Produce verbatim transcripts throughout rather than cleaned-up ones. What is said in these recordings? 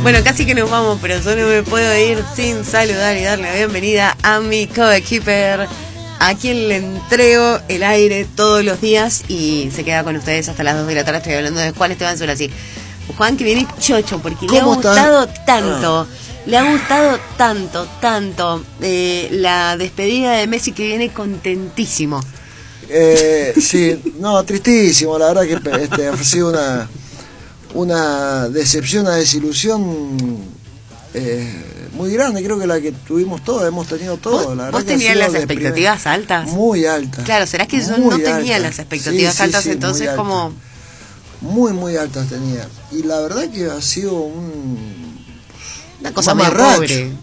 Bueno, casi que nos vamos, pero yo no me puedo ir sin saludar y darle la bienvenida a mi coequiper, a quien le entrego el aire todos los días y se queda con ustedes hasta las dos de la tarde. Estoy hablando de Juan Esteban Solasi. Juan, que viene chocho porque le ha gustado está? tanto, ah. le ha gustado tanto, tanto eh, la despedida de Messi, que viene contentísimo. Eh, sí, no, tristísimo, la verdad que este, ha sido una, una decepción, una desilusión eh, muy grande, creo que la que tuvimos todos, hemos tenido todos. ¿Vos, la verdad ¿vos que tenías las expectativas primer... altas? Muy altas. Claro, ¿será que yo no tenía altas. las expectativas sí, sí, altas? Sí, entonces muy como... Altas. Muy, muy altas tenía. Y la verdad que ha sido un... Una cosa muy pobre. Eh,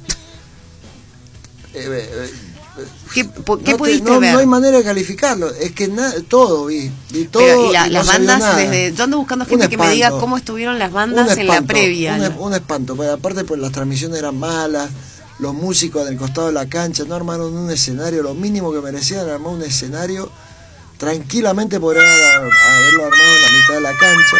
eh, ¿Qué, ¿qué no pudiste te, no, ver? No hay manera de calificarlo, es que na, todo vi, vi todo. Pero, y, la, y las no bandas, desde, yo ando buscando gente que me diga cómo estuvieron las bandas espanto, en la previa. Un, un espanto, porque aparte pues las transmisiones eran malas, los músicos del costado de la cancha no armaron un escenario, lo mínimo que merecían armar un escenario, tranquilamente podrían haberlo armado en la mitad de la cancha.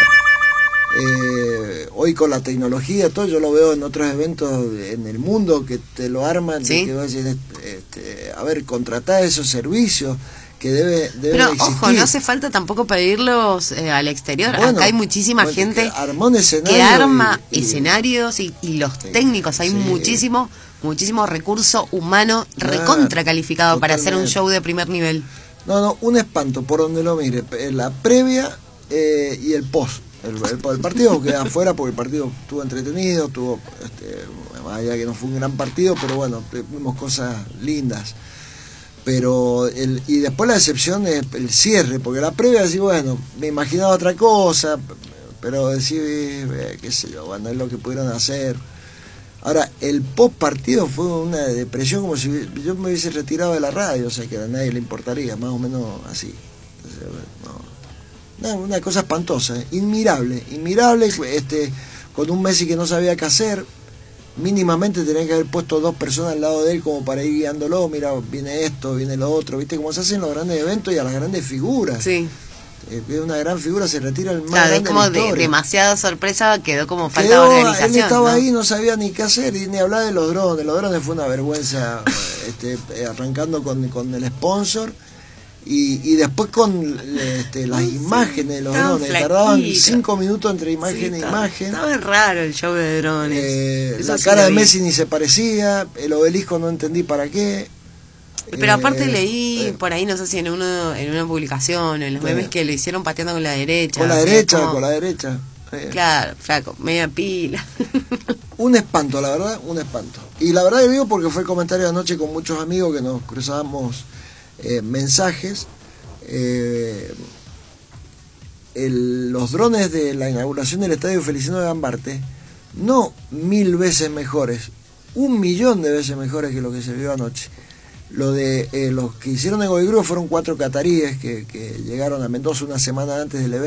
Eh, hoy con la tecnología, todo yo lo veo en otros eventos en el mundo que te lo arman, ¿sí? Que decir, este, a ver, contratar esos servicios que debe, debe pero existir. Ojo, no hace falta tampoco pedirlos eh, al exterior. Bueno, acá hay muchísima bueno, gente que, que arma y, y, escenarios y, y los sí, técnicos, hay sí. muchísimo muchísimo recurso humano claro, recontra calificado totalmente. Para hacer un show de primer nivel. No, no, un espanto por donde lo mire, la previa eh, y el post. El, el, el partido queda afuera porque el partido estuvo entretenido, estuvo, este, allá que no fue un gran partido, pero bueno, vimos cosas lindas. Pero el, y después la decepción es el cierre, porque la previa decís, bueno, me imaginaba otra cosa, pero decís, eh, qué sé yo, bueno, es lo que pudieron hacer. Ahora, el post partido fue una depresión como si yo me hubiese retirado de la radio, o sea que a nadie le importaría, más o menos así. Entonces, no. Una, una cosa espantosa, ¿eh? inmirable, inmirable, este, con un Messi que no sabía qué hacer, mínimamente tenía que haber puesto dos personas al lado de él como para ir guiándolo, mira, viene esto, viene lo otro, viste cómo se hacen los grandes eventos y a las grandes figuras. Sí. Eh, una gran figura se retira el más claro, grande como de la historia. De, demasiada sorpresa, quedó como falta quedó, de organización. Él estaba ¿no? ahí, no sabía ni qué hacer, y ni hablar de los drones, los drones fue una vergüenza, este, arrancando con, con el sponsor. Y, y después con este, las Ay, imágenes de los drones, flaquito. Tardaban cinco minutos entre imagen sí, e imagen. Estaba raro el show de drones. Eh, la sí cara de Messi ni se parecía, el obelisco no entendí para qué. Pero eh, aparte leí eh, por ahí, no sé si en uno en una publicación, en los eh, memes que le hicieron pateando con la derecha. Con la derecha, como... con la derecha. Eh. Claro, flaco, media pila. Un espanto, la verdad, un espanto. Y la verdad que digo porque fue el comentario de anoche con muchos amigos que nos cruzábamos Eh, mensajes. eh, el, los drones de la inauguración del estadio Feliciano de Gambarte, no mil veces mejores, un millón de veces mejores que lo que se vio anoche. Lo de eh, los que hicieron el Godoy Cruz fueron cuatro cataríes que, que llegaron a Mendoza una semana antes del evento.